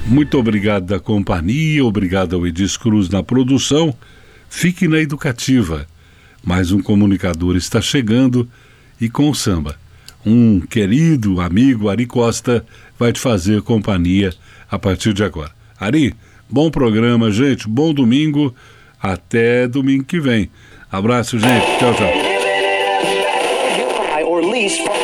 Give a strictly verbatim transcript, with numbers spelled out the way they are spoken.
Muito obrigado da companhia, obrigado ao Edis Cruz na produção. Fique na Educativa. Mais um comunicador está chegando e com o samba. Um querido amigo, Ari Costa, vai te fazer companhia a partir de agora. Ari, bom programa, gente. Bom domingo. Até domingo que vem. Abraço, gente. Tchau, tchau.